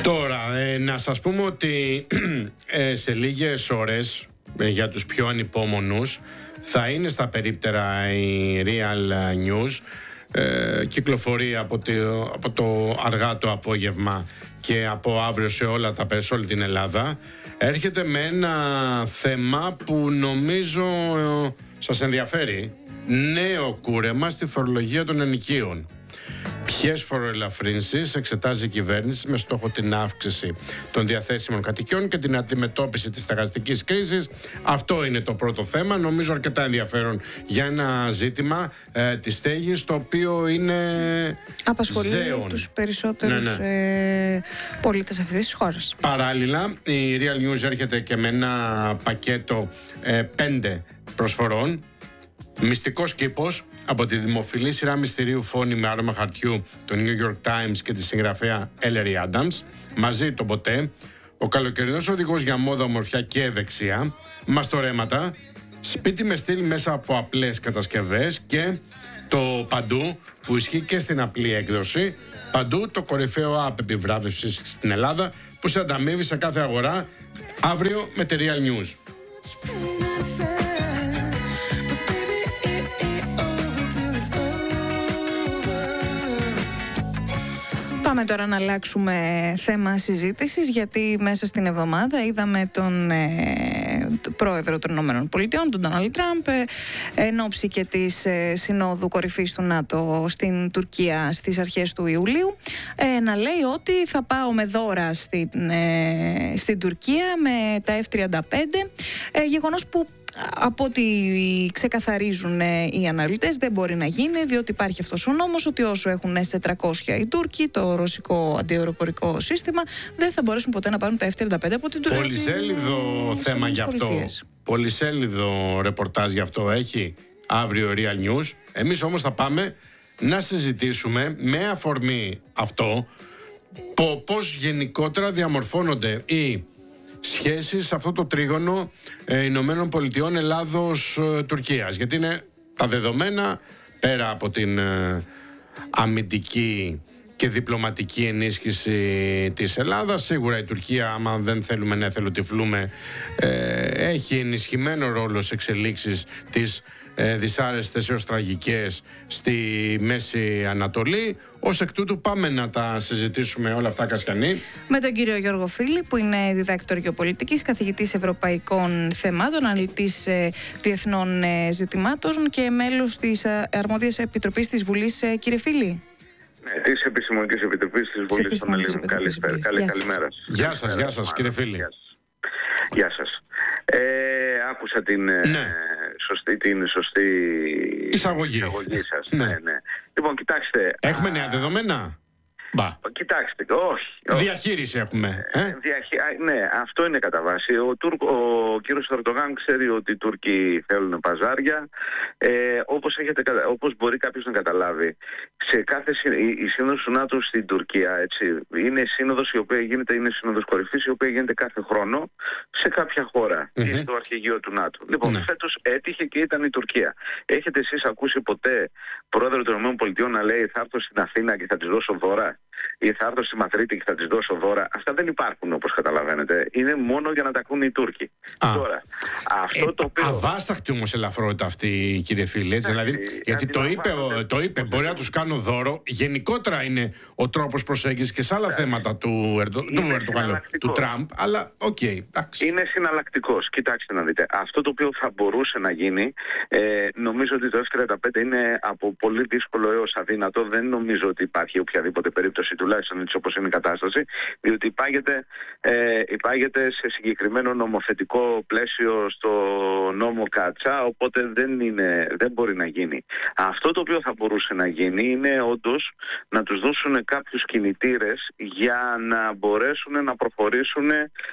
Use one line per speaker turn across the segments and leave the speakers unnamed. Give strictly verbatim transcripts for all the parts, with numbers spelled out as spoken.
Τώρα, ε, να σας πούμε ότι ε, σε λίγες ώρες, ε, για τους πιο ανυπόμονους, θα είναι στα περίπτερα η Real News. Ε, κυκλοφορεί από το, από το αργά το απόγευμα και από αύριο σε όλα τα σε όλη την Ελλάδα. Έρχεται με ένα θέμα που νομίζω ε, σας ενδιαφέρει. Νέο κούρεμα στη φορολογία των ενοικίων. Ποιες φοροελαφρύνσεις εξετάζει η κυβέρνηση με στόχο την αύξηση των διαθέσιμων κατοικιών και την αντιμετώπιση της στεγαστικής κρίσης. Αυτό είναι το πρώτο θέμα, νομίζω αρκετά ενδιαφέρον για ένα ζήτημα ε, της στέγης, το οποίο είναι
απασχολεί
ζέον
τους περισσότερους ναι, ναι. Ε, πολίτες αυτής της χώρας.
Παράλληλα, η Real News έρχεται και με ένα πακέτο ε, πέντε προσφορών. Μυστικός κήπος από τη δημοφιλή σειρά μυστηρίου Φόνη με άρωμα χαρτιού του New York Times και τη συγγραφέα Ellery Adams. Μαζί το ποτέ. Ο καλοκαιρινός οδηγός για μόδα, ομορφιά και ευεξία. Μαστορέματα. Σπίτι με στυλ μέσα από απλές κατασκευές. Και το παντού που ισχύει και στην απλή έκδοση. Παντού το κορυφαίο app επιβράβευσης στην Ελλάδα που σε ανταμείβει σε κάθε αγορά. Αύριο με τη Real News.
Πάμε τώρα να αλλάξουμε θέμα συζήτησης, γιατί μέσα στην εβδομάδα είδαμε τον ε, πρόεδρο των Ηνωμένων Πολιτειών, τον Ντόναλντ Τραμπ, ε, εν ώψη και της ε, Συνόδου Κορυφής του ΝΑΤΟ στην Τουρκία στις αρχές του Ιουλίου, ε, να λέει ότι θα πάω με δώρα στην, ε, στην Τουρκία με τα εφ τριάντα πέντε, ε, γεγονός που από ό,τι ξεκαθαρίζουν οι αναλυτές δεν μπορεί να γίνει, διότι υπάρχει αυτός ο νόμος ότι όσο έχουν ες τετρακόσια οι Τούρκοι, το ρωσικό αντιαεροπορικό σύστημα, δεν θα μπορέσουν ποτέ να πάρουν τα εφ τριάντα πέντε από την Τουρκία.
Πολυσέλιδο θέμα γι' αυτό. Πολυσέλιδο ρεπορτάζ γι' αυτό έχει αύριο Real News. Εμείς όμως θα πάμε να συζητήσουμε με αφορμή αυτό πώς γενικότερα διαμορφώνονται οι σχέσεις σε αυτό το τρίγωνο ε, Ηνωμένων Πολιτειών, Ελλάδος, ε, Τουρκίας. Γιατί είναι τα δεδομένα πέρα από την ε, αμυντική και διπλωματική ενίσχυση της Ελλάδας. Σίγουρα η Τουρκία, άμα δεν θέλουμε να εθελοτυφλούμε, ε, έχει ενισχυμένο ρόλο σε εξελίξεις της ε, δυσάρεστες έως τραγικές στη Μέση Ανατολή. Ως εκ τούτου πάμε να τα συζητήσουμε όλα αυτά, Κασιανή,
με τον κύριο Γιώργο Φίλη, που είναι διδάκτορ γεωπολιτικής, καθηγητής ευρωπαϊκών θεμάτων, αναλυτής ε, διεθνών ε, ζητημάτων και μέλος της ε, αρμόδιας επιτροπής της Βουλής. Ε, κύριε Φίλη.
Ναι, της Επιστημονικής Επιτροπής της Βουλής των Ελλήνων. Καλησπέρα. Καλή, καλημέρα.
Γεια σας, γεια σας, κύριε Φίλη.
Γεια σας. Γεια σας. Ε, άκουσα την, ναι. σωστή, την σωστή
εισαγωγή,
εισαγωγή σας.
Ναι.
Ναι, ναι. Λοιπόν, κοιτάξτε.
Έχουμε
α...
νέα δεδομένα. Μπα.
Κοιτάξτε, όχι, όχι.
Διαχείριση έχουμε. Ε?
Διαχει... Ναι, αυτό είναι κατά βάση. Ο, Τουρκ... ο κύριος Ερντογάν ξέρει ότι οι Τούρκοι θέλουν παζάρια. Ε, όπως, έχετε... όπως μπορεί κάποιος να καταλάβει, σε κάθε... η σύνοδος του ΝΑΤΟ στην Τουρκία, έτσι, είναι σύνοδος η οποία γίνεται, είναι σύνοδος κορυφής η οποία γίνεται κάθε χρόνο σε κάποια χώρα, mm-hmm. στο αρχηγείο του ΝΑΤΟ. Λοιπόν, ναι. Φέτος έτυχε και ήταν η Τουρκία. Έχετε εσείς ακούσει ποτέ πρόεδρο των ΗΠΑ να λέει θα έρθω στην Αθήνα και θα της δώσω δώρα, ή θα έρθω στη Μαδρίτη και θα της δώσω δώρα? Αυτά δεν υπάρχουν, όπως καταλαβαίνετε. Είναι μόνο για να τα ακούνε οι Τούρκοι. Α, Τώρα, αυτό ε, το οποίο...
Αβάσταχτη όμως ελαφρότητα αυτή, κύριε Φίλη, έτσι, δηλαδή, γιατί το είπε, το είπε, μπορεί να τους κάνω δώρο. Γενικότερα είναι ο τρόπος προσέγγισης και σε άλλα yeah. θέματα του, Ερντο, του, Ερντογάν, του Τραμπ, αλλά οκ, okay, εντάξει.
Είναι συναλλακτικός. Κοιτάξτε να δείτε. Αυτό το οποίο θα μπορούσε να γίνει, ε, νομίζω ότι το εφ τριάντα πέντε είναι από πολύ δύσκολο έως αδύνατο. Δεν νομίζω ότι υπάρχει οποιαδήποτε περίπτωση, τουλάχιστον έτσι όπως είναι η κατάσταση, διότι υπάγεται, ε, υπάγεται σε συγκεκριμένο νομοθετικό πλαίσιο στο νόμο Κάτσα, οπότε δεν, είναι, δεν μπορεί να γίνει. Αυτό το οποίο θα μπορούσε να γίνει είναι όντως να τους δώσουν κάποιους κινητήρες για να μπορέσουν να προχωρήσουν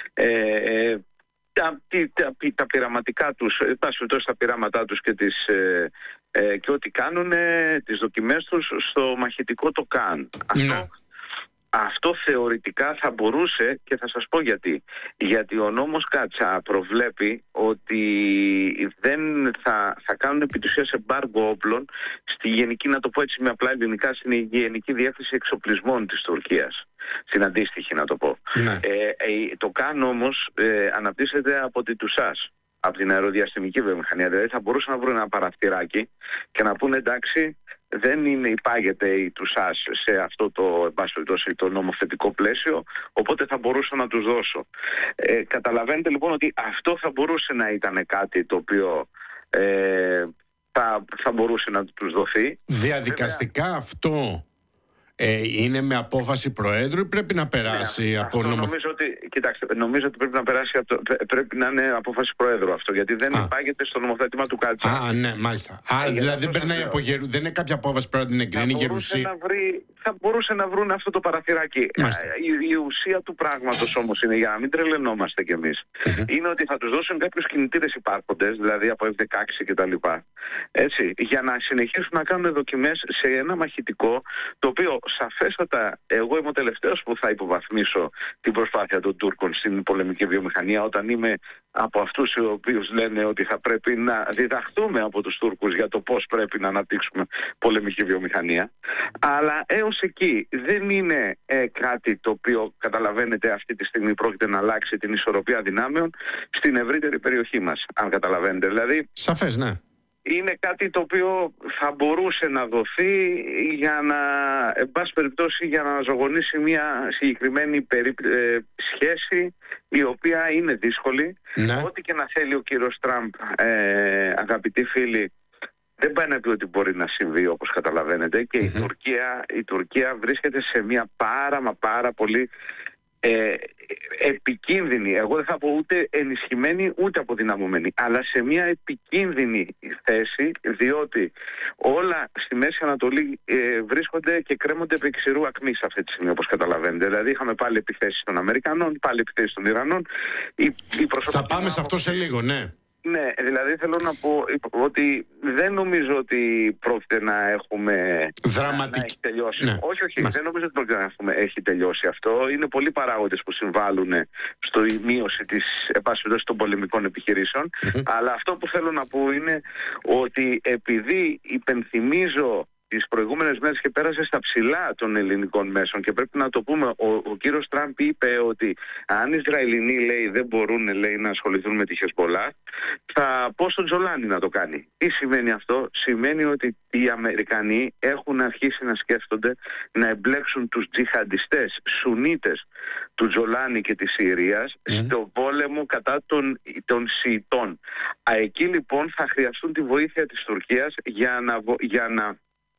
ε, τα, τα, τα πειραματικά τους, τα πειράματά τους και τις... Ε, ε, και ό,τι κάνουν τις δοκιμές τους στο μαχητικό το ΚΑΝ. Αυτό, αυτό θεωρητικά θα μπορούσε, και θα σας πω γιατί. Γιατί ο νόμος Κάτσα προβλέπει ότι δεν θα, θα κάνουν επί της ουσίας εμπάργκο όπλων στη γενική, να το πω έτσι με απλά ελληνικά, στην Γενική Διεύθυνση Εξοπλισμών της Τουρκίας. στην αντίστοιχη να το πω.
Ναι.
Ε, ε, το ΚΑΝ όμως ε, αναπτύσσεται από τη ΤΟΥΣΑΣ, από την αεροδιαστημική βιομηχανία. Δηλαδή θα μπορούσαν να βρουν ένα παραθυράκι και να πούνε εντάξει, δεν είναι, υπάγεται η ΤΟΥΣΑΣ σε αυτό το, εν πάση περιπτώσει, το νομοθετικό πλαίσιο, οπότε θα μπορούσα να τους δώσω. Ε, καταλαβαίνετε λοιπόν ότι αυτό θα μπορούσε να ήταν κάτι το οποίο ε, θα, θα μπορούσε να τους δοθεί.
Διαδικαστικά Βέβαια, αυτό ε, είναι με απόφαση Προέδρου ή πρέπει να περάσει ναι, από νομοθετικό?
Νομίζω ότι, κοιτάξτε, νομίζω ότι πρέπει να περάσει από το, πρέπει να είναι απόφαση Προέδρου αυτό, γιατί δεν Α. υπάγεται στο νομοθέτημα του ΚΑΤΣΑ.
Α, ναι, μάλιστα. Άρα δηλαδή δεν περνάει από γερου, δεν είναι κάποια απόφαση που πρέπει να την εγκρίνει γερουσία.
Να βρει, θα μπορούσε να βρουν αυτό το παραθυράκι. Η, η ουσία του πράγματος όμως είναι, για να μην τρελαινόμαστε κι εμείς, mm-hmm. είναι ότι θα τους δώσουν κάποιους κινητήρες υπάρχοντες, δηλαδή από εφ δεκαέξι κτλ. Έτσι, για να συνεχίσουν να κάνουν δοκιμές σε ένα μαχητικό, το οποίο σαφέστατα εγώ είμαι ο τελευταίος που θα υποβαθμίσω την προσπάθεια των Τούρκων στην πολεμική βιομηχανία, όταν είμαι από αυτούς οι οποίους λένε ότι θα πρέπει να διδαχτούμε από τους Τούρκους για το πώς πρέπει να αναπτύξουμε πολεμική βιομηχανία. Αλλά έως εκεί δεν είναι ε, κάτι το οποίο, καταλαβαίνετε, αυτή τη στιγμή πρόκειται να αλλάξει την ισορροπία δυνάμεων στην ευρύτερη περιοχή μας, αν καταλαβαίνετε. Δηλαδή,
σαφές, ναι.
Είναι κάτι το οποίο θα μπορούσε να δοθεί για να, εν πάση περιπτώσει, για να αναζωογονήσει μια συγκεκριμένη περί, ε, σχέση η οποία είναι δύσκολη. Ναι. Ό,τι και να θέλει ο κύριος Τραμπ, ε, αγαπητοί φίλοι, δεν πάει να πει ότι μπορεί να συμβεί, όπως καταλαβαίνετε, και mm-hmm. η, Τουρκία, η Τουρκία βρίσκεται σε μια πάρα μα πάρα πολύ ε, επικίνδυνη, εγώ δεν θα πω ούτε ενισχυμένη ούτε αποδυναμωμένη, αλλά σε μια επικίνδυνη θέση, διότι όλα στη Μέση Ανατολή ε, βρίσκονται και κρέμονται επί ξηρού ακμής αυτή τη στιγμή, όπως καταλαβαίνετε. Δηλαδή είχαμε πάλι επιθέσεις των Αμερικανών, πάλι επιθέσεις των Ιρανών. Η, η
θα πάμε σε αυτό σε λίγο, ναι.
Ναι, δηλαδή θέλω να πω ότι δεν νομίζω ότι πρόκειται να έχουμε
δραματική.
Να έχει τελειώσει.
Ναι.
Όχι, όχι,
Μάστε.
δεν νομίζω ότι πρόκειται να έχουμε, έχει τελειώσει αυτό. Είναι πολλοί παράγοντες που συμβάλλουν στη μείωση της επάσχετος των πολεμικών επιχειρήσεων. Mm-hmm. Αλλά αυτό που θέλω να πω είναι ότι επειδή υπενθυμίζω τις προηγούμενες μέρες και πέρασε στα ψηλά των ελληνικών μέσων και πρέπει να το πούμε, ο, ο κύριος Τραμπ είπε ότι αν οι Ισραηλινοί, λέει, δεν μπορούν, λέει, να ασχοληθούν με τη Χεσμολάχ, θα πω στον Τζολάνι να το κάνει. Τι σημαίνει αυτό? Σημαίνει ότι οι Αμερικανοί έχουν αρχίσει να σκέφτονται να εμπλέξουν τους τζιχαντιστές Σουνίτες του Τζολάνι και της Συρίας mm. στο πόλεμο κατά των, των Σιητών. Εκεί λοιπόν θα χρειαστούν τη βοήθεια της Τουρκίας για να, για να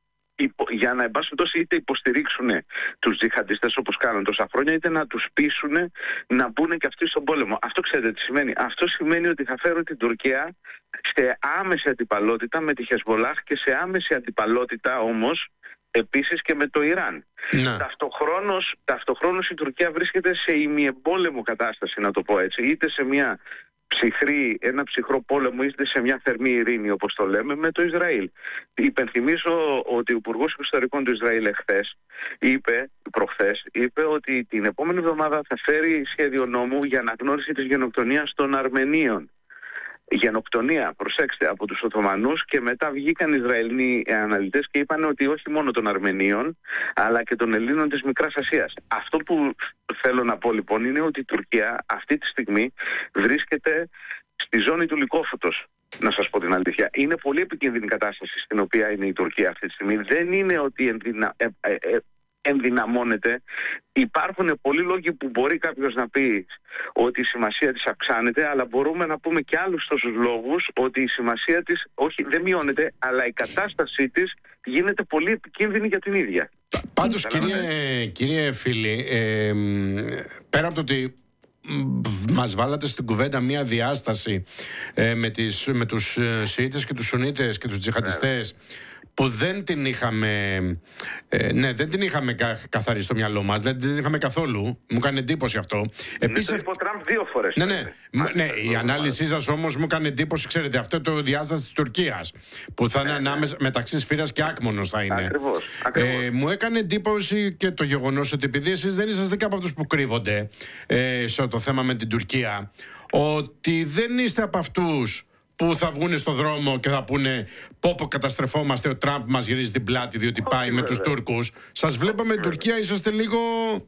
για να εμπάσχετος είτε υποστηρίξουν τους τζιχαντιστές όπως κάνουν τόσα χρόνια, είτε να τους πείσουν να μπουν και αυτοί στον πόλεμο. Αυτό ξέρετε τι σημαίνει? Αυτό σημαίνει ότι θα φέρουν την Τουρκία σε άμεση αντιπαλότητα με τη Χεσμολάχ και σε άμεση αντιπαλότητα όμως επίσης και με το Ιράν. Ναι. Ταυτοχρόνως, ταυτοχρόνως η Τουρκία βρίσκεται σε ημιεμπόλεμο κατάσταση, να το πω έτσι, είτε σε μια ψυχρή, ένα ψυχρό πόλεμο, είτε σε μια θερμή ειρήνη, όπως το λέμε, με το Ισραήλ. Υπενθυμίζω ότι ο Υπουργός Εξωτερικών του Ισραήλ εχθές είπε, προχθές, είπε ότι την επόμενη εβδομάδα θα φέρει σχέδιο νόμου για αναγνώριση της γενοκτονίας των Αρμενίων. Γενοκτονία, προσέξτε, από τους Οθωμανούς, και μετά βγήκαν οι Ισραηλοί αναλυτές και είπαν ότι όχι μόνο των Αρμενίων αλλά και των Ελλήνων της Μικράς Ασίας. Αυτό που θέλω να πω λοιπόν είναι ότι η Τουρκία αυτή τη στιγμή βρίσκεται στη ζώνη του λυκόφωτος, να σας πω την αλήθεια. Είναι πολύ επικίνδυνη κατάσταση στην οποία είναι η Τουρκία αυτή τη στιγμή. Δεν είναι ότι ενδυνα... ε, ε, ε, ενδυναμώνεται. Υπάρχουν πολλοί λόγοι που μπορεί κάποιος να πει ότι η σημασία της αυξάνεται, αλλά μπορούμε να πούμε και άλλους τόσους λόγους ότι η σημασία της όχι δεν μειώνεται, αλλά η κατάστασή της γίνεται πολύ επικίνδυνη για την ίδια.
Πάντως, κύριε, κύριε φίλη, ε, πέρα από το ότι μας βάλατε στην κουβέντα μια διάσταση ε, με, τις, με τους Σιήτες και τους Σουνίτες και τους τζιχαντιστές, που δεν την είχαμε ε, ναι, δεν την είχαμε κα, καθαρίσει στο μυαλό μας, δεν την είχαμε καθόλου. Μου κάνει εντύπωση αυτό.
Επίσης, το είπε ο Τραμπ δύο φορές.
Ναι, ναι, ναι, η ανάλυση σας όμως μου κάνει εντύπωση, ξέρετε, αυτό το διάσταση της Τουρκίας που θα είναι ανάμεσα μεταξύ Σφύρας και Άκμονος θα είναι.
Ακριβώς, ακριβώς.
Ε, μου έκανε εντύπωση και το γεγονός ότι επειδή εσείς δεν είσαστε και από αυτούς που κρύβονται ε, σε το θέμα με την Τουρκία, ότι δεν είστε από αυτούς που θα βγουν στο δρόμο και θα πούνε πω πω καταστρεφόμαστε, ο Τραμπ μας γυρίζει την πλάτη διότι πάει με τους Τούρκους. Σας βλέπαμε την Τουρκία, είσαστε λίγο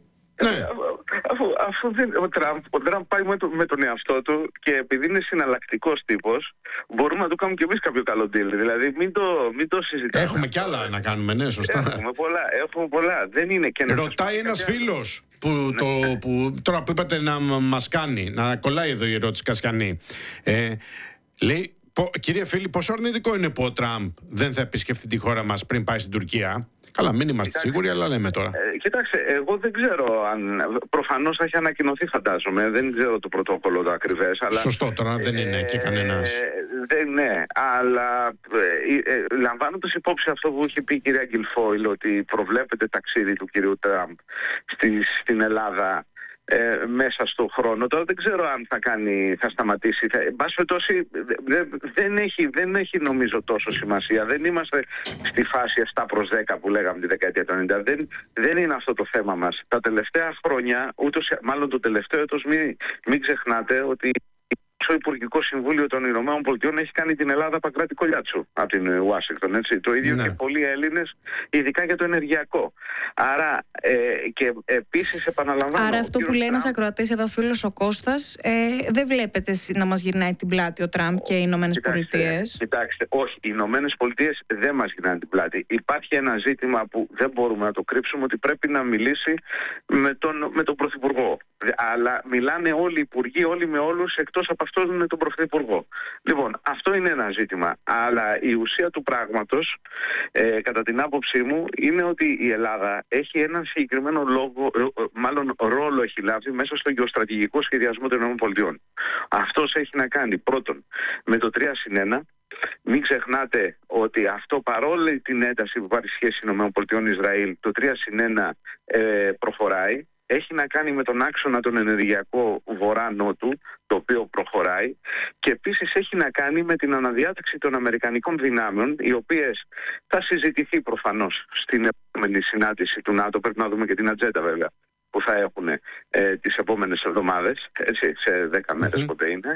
Ναι.
Αφού, αφού δεν, ο, Τραμπ, ο Τραμπ πάει με, το, με τον εαυτό του και επειδή είναι συναλλακτικός τύπος, μπορούμε να του κάνουμε κι εμείς κάποιο καλό deal. Δηλαδή μην το, μην το συζητάμε.
Έχουμε κι άλλα να κάνουμε, ναι, σωστά.
Έχουμε πολλά, έχουμε πολλά. Δεν είναι και να
ρωτάει ένας φίλος που, ναι. το, που τώρα που είπατε να μας κάνει, να κολλάει εδώ η ερώτηση Κασιανή. Ε, λέει, κύριε φίλοι, πόσο αρνητικό είναι που ο Τραμπ δεν θα επισκεφτεί τη χώρα μας πριν πάει στην Τουρκία? Καλά, μην είμαστε κοιτάξτε, σίγουροι, αλλά λέμε τώρα.
Ε, κοιτάξτε, εγώ δεν ξέρω αν. Προφανώς θα έχει ανακοινωθεί, φαντάζομαι. Δεν ξέρω το πρωτόκολλο το ακριβές. Αλλά,
σωστό, τώρα δεν είναι ε, και κανένας. Ε,
δεν ναι, αλλά ε, ε, λαμβάνοντας υπόψη αυτό που είχε πει η κυρία Γκιλφόιλ, ότι προβλέπεται ταξίδι του κυρίου Τραμπ στη, στην Ελλάδα. Ε, μέσα στον χρόνο. Τώρα δεν ξέρω αν θα κάνει, θα σταματήσει. Θα, εν πάση περιπτώσει, δε, δεν, έχει, δεν έχει νομίζω τόσο σημασία. Δεν είμαστε στη φάση επτά προς δέκα που λέγαμε τη δεκαετία του ενενήντα. Δεν, δεν είναι αυτό το θέμα μας. Τα τελευταία χρόνια, ούτως, μάλλον το τελευταίο έτος, μην, μην ξεχνάτε ότι το Υπουργικό Συμβούλιο των Ηνωμένων Πολιτειών έχει κάνει την Ελλάδα παγκράτη κολλιάτσου από την Ουάσιγκτον. Έτσι. Το ίδιο ναι. και πολλοί Έλληνες, ειδικά για το ενεργειακό. Άρα ε, και επίσης επαναλαμβάνω.
Άρα αυτό που λέει ένας ακροατής εδώ, ο φίλος ο Κώστας, ε, δεν βλέπετε να μας γυρνάει την πλάτη ο Τραμπ και οι Ηνωμένες Πολιτείες?
Κοιτάξτε, όχι. Οι Ηνωμένες Πολιτείες δεν μας γυρνάνε την πλάτη. Υπάρχει ένα ζήτημα που δεν μπορούμε να το κρύψουμε, ότι πρέπει να μιλήσει με τον, με τον Πρωθυπουργό. Αλλά μιλάνε όλοι οι υπουργοί, όλοι με όλους, εκτός από αυτόν με τον Πρωθυπουργό. Λοιπόν, αυτό είναι ένα ζήτημα. Αλλά η ουσία του πράγματος, ε, κατά την άποψή μου, είναι ότι η Ελλάδα έχει έναν συγκεκριμένο λόγο, μάλλον ρόλο έχει λάβει μέσα στο γεωστρατηγικό σχεδιασμό των ΗΠΑ. Αυτός έχει να κάνει πρώτον με το τρία συν ένα. Μην ξεχνάτε ότι αυτό, παρόλη την ένταση που υπάρχει σχέση ΗΠΑ-Ισραήλ, το τρία συν ένα ε, προχωράει. Έχει να κάνει με τον άξονα τον ενεργειακό βορρά-νότου, το οποίο προχωράει, και επίσης έχει να κάνει με την αναδιάταξη των αμερικανικών δυνάμεων, οι οποίες θα συζητηθεί προφανώς στην επόμενη συνάντηση του ΝΑΤΟ. Πρέπει να δούμε και την ατζέντα βέβαια που θα έχουν ε, τις επόμενες εβδομάδες, έτσι, σε δέκα μέρες mm-hmm. πότε είναι,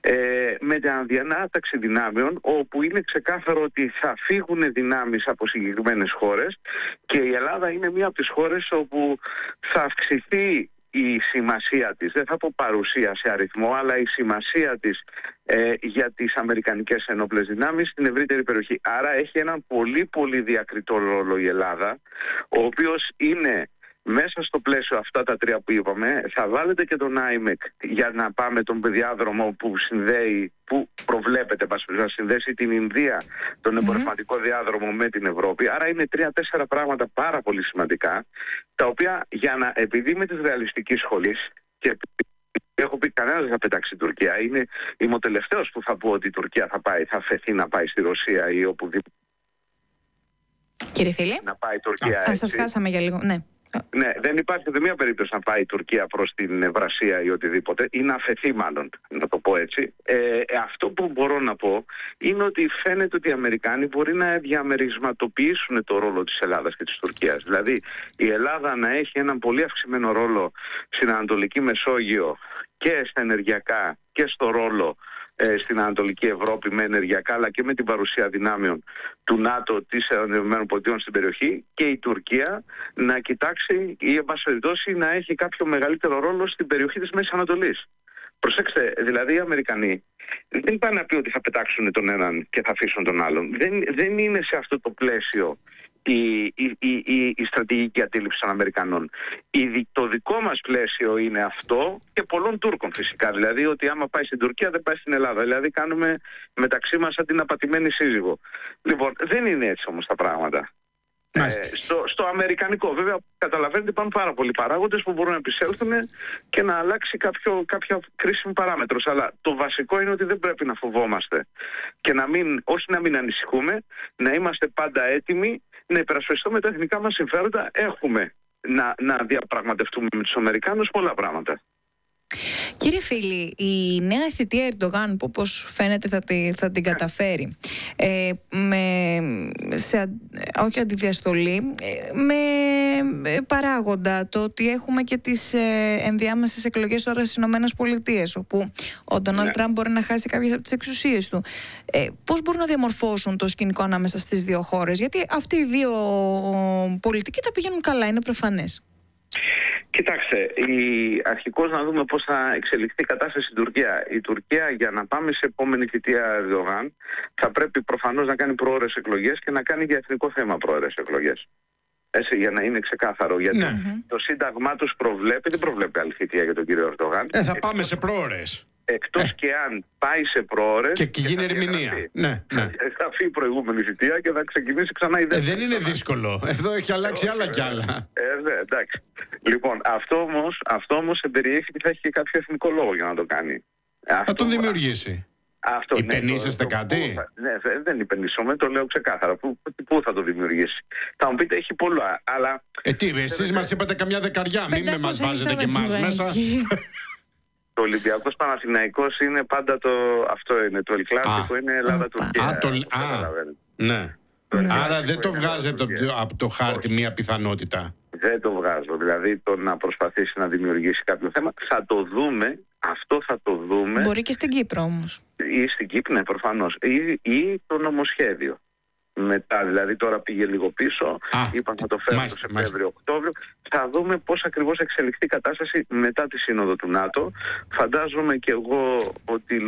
ε, με την αναδιάταξη δυνάμεων, όπου είναι ξεκάθαρο ότι θα φύγουν δυνάμεις από συγκεκριμένες χώρες και η Ελλάδα είναι μία από τις χώρες όπου θα αυξηθεί η σημασία της, δεν θα πω παρουσία σε αριθμό, αλλά η σημασία της ε, για τις αμερικανικές ενόπλες δυνάμεις στην ευρύτερη περιοχή. Άρα έχει έναν πολύ πολύ διακριτό ρόλο η Ελλάδα, ο οποίος είναι μέσα στο πλαίσιο αυτά τα τρία που είπαμε. Θα βάλετε και τον άιμεκ για να πάμε τον διάδρομο που συνδέει, που προβλέπεται να συνδέσει την Ινδία, τον εμπορευματικό διάδρομο με την Ευρώπη. Άρα είναι τρία-τέσσερα πράγματα πάρα πολύ σημαντικά, τα οποία, για να, επειδή είμαι της ρεαλιστικής σχολής και έχω πει κανένας δεν θα πετάξει την Τουρκία, είναι, είμαι ο τελευταίος που θα πω ότι η Τουρκία θα πάει, θα φεθεί να πάει στη Ρωσία ή οπουδήποτε.
Κύριε φίλε,
να πάει η Τουρκία έτσι.
Α, σας χάσαμε για λίγο, ναι.
Ναι, δεν υπάρχει ούτε μία περίπτωση να πάει η Τουρκία προς την Ευρασία ή οτιδήποτε, ή να αφαιθεί μάλλον, να το πω έτσι. Ε, αυτό που μπορώ να πω είναι ότι φαίνεται ότι οι Αμερικάνοι μπορεί να διαμερισματοποιήσουν το ρόλο της Ελλάδας και της Τουρκίας. Δηλαδή η Ελλάδα να έχει έναν πολύ αυξημένο ρόλο στην Ανατολική Μεσόγειο και στα ενεργειακά και στο ρόλο ε, στην Ανατολική Ευρώπη με ενεργειακά, αλλά και με την παρουσία δυνάμεων του ΝΑΤΟ, της ΗΠΑ στην περιοχή, και η Τουρκία να κοιτάξει ή εν πάση περιπτώσει να έχει κάποιο μεγαλύτερο ρόλο στην περιοχή της Μέσης Ανατολής. Προσέξτε, δηλαδή οι Αμερικανοί δεν πάνε να πει ότι θα πετάξουν τον έναν και θα αφήσουν τον άλλον. Δεν, δεν είναι σε αυτό το πλαίσιο η, η, η, η, η στρατηγική αντίληψη των Αμερικανών. Η, το δικό μας πλαίσιο είναι αυτό, και πολλών Τούρκων φυσικά. Δηλαδή ότι άμα πάει στην Τουρκία δεν πάει στην Ελλάδα. Δηλαδή κάνουμε μεταξύ μας σαν την απατημένη σύζυγο. Λοιπόν, δεν είναι έτσι όμως τα πράγματα. Ε, στο, στο αμερικανικό, βέβαια, καταλαβαίνετε, υπάρχουν πάρα πολλοί παράγοντες που μπορούν να επισέλθουν και να αλλάξει κάποιο, κάποια κρίσιμη παράμετρος. Αλλά το βασικό είναι ότι δεν πρέπει να φοβόμαστε και να μην, όχι να μην ανησυχούμε, να είμαστε πάντα έτοιμοι να υπερασπιστούμε τα εθνικά μας συμφέροντα. Έχουμε να, να διαπραγματευτούμε με τους Αμερικάνους πολλά πράγματα.
Κύριε φίλη, η νέα θητεία Ερντογάν, που όπως φαίνεται θα, τη, θα την καταφέρει, ε, με, σε, όχι αντιδιαστολή, με παράγοντα το ότι έχουμε και τις ε, ενδιάμεσες εκλογές τώρα στις Ηνωμένες Πολιτείες, όπου ο Ντόναλντ Τραμπ μπορεί να χάσει κάποιες από τις εξουσίες του. Ε, πώς μπορούν να διαμορφώσουν το σκηνικό ανάμεσα στις δύο χώρες? Γιατί αυτοί οι δύο πολιτικοί τα πηγαίνουν καλά, είναι προφανές.
Κοιτάξτε, η... αρχικώς να δούμε πώς θα εξελιχθεί η κατάσταση στην Τουρκία. Η Τουρκία, για να πάμε σε επόμενη θητεία Ερντογάν, θα πρέπει προφανώς να κάνει προώρες εκλογές και να κάνει για εθνικό θέμα προώρες εκλογές. Έτσι, για να είναι ξεκάθαρο. Γιατί
ναι.
το Σύνταγμά τους προβλέπει, δεν προβλέπει άλλη θητεία για τον κύριο Ερντογάν.
Ε, θα πάμε σε προώρες.
Εκτός ε. και αν πάει σε προώρες.
Και, και γίνει ερμηνεία. Ναι, ναι.
Θα φύγει η προηγούμενη θητεία και θα ξεκινήσει ξανά η δεύτερη.
Ε, δεν είναι δύσκολο. Εδώ έχει αλλάξει άλλα κι άλλα.
Ε, ναι, εντάξει. Λοιπόν, αυτό όμως, αυτό όμως εμπεριέχει ότι θα έχει και κάποιο εθνικό λόγο για να το κάνει.
Θα
αυτό,
τον δημιουργήσει.
Αυτό,
υπενήσεστε
ναι, το,
κάτι?
Το, ναι, δεν υπενήσωμαι, το λέω ξεκάθαρα. Πού, πού θα το δημιουργήσει? Θα μου πείτε, έχει πολλά, αλλά...
Ε, τι, εσείς μας είπατε καμιά δεκαριά, μην με μας βάζετε και εμάς μέσα.
Το Ολυμπιακός Παναθηναϊκός είναι πάντα το... Αυτό είναι, το Ελκλάσικο είναι Ελλάδα-Τουρκία.
Α, το... Α, ναι. Άρα δεν το βγάζει από το, από το χάρτη μία πιθανότητα.
Δεν το βγάζω. Δηλαδή το να προσπαθήσει να δημιουργήσει κάποιο θέμα. Θα το δούμε. Αυτό θα το δούμε.
Μπορεί και στην Κύπρο όμως.
Ή στην Κύπρο, ναι, προφανώς. Ή, ή το νομοσχέδιο. Μετά, δηλαδή τώρα πήγε λίγο πίσω. Είπαν θα το φέρουν το Σεπτέμβριο-Οκτώβριο. Θα δούμε πώς ακριβώς εξελιχθεί η κατάσταση μετά τη Σύνοδο του ΝΑΤΟ. Φαντάζομαι και εγώ ότι